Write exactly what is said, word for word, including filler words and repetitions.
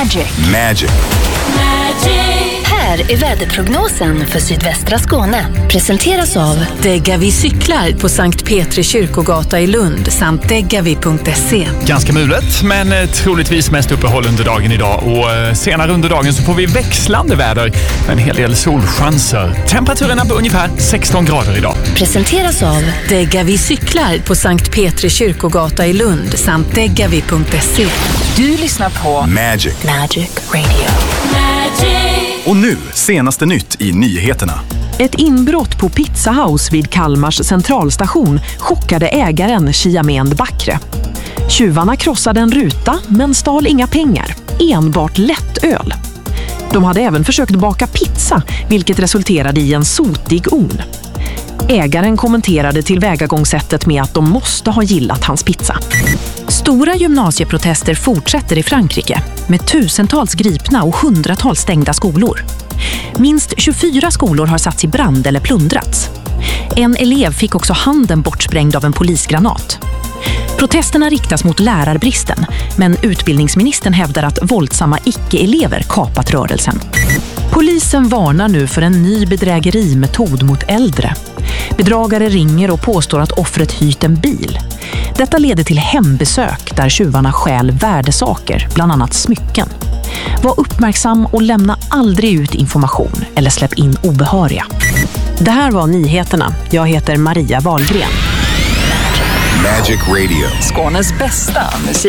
Magic. Magic. Här är väderprognosen för sydvästra Skåne. Presenteras av Degavi cyklar på Sankt Petri kyrkogata i Lund samt degavi punkt se. Ganska mulet, men troligtvis mest uppehåll under dagen idag. Och senare under dagen så får vi växlande väder med en hel del solchanser. Temperaturerna på ungefär sexton grader idag. Presenteras av Degavi cyklar på Sankt Petri kyrkogata i Lund samt degavi punkt se. Du lyssnar på Magic. Magic Radio. Och nu, senaste nytt i nyheterna. Ett inbrott på Pizza House vid Kalmars centralstation chockade ägaren Chiamend Bakre. Tjuvarna krossade en ruta men stal inga pengar, enbart lättöl. De hade även försökt baka pizza, vilket resulterade i en sotig ugn. Ägaren kommenterade tillvägagångssättet med att de måste ha gillat hans pizza. Stora gymnasieprotester fortsätter i Frankrike med tusentals gripna och hundratals stängda skolor. Minst tjugofyra skolor har satts i brand eller plundrats. En elev fick också handen bortsprängd av en polisgranat. Protesterna riktas mot lärarbristen, men utbildningsministern hävdar att våldsamma icke-elever kapat rörelsen. Polisen varnar nu för en ny bedrägerimetod mot äldre. Bedragare ringer och påstår att offret hyrt en bil. Detta leder till hembesök där tjuvarna stjäl värdesaker, bland annat smycken. Var uppmärksam och lämna aldrig ut information eller släpp in obehöriga. Det här var nyheterna. Jag heter Maria Wahlgren. Magic Radio. Skånes bästa musik.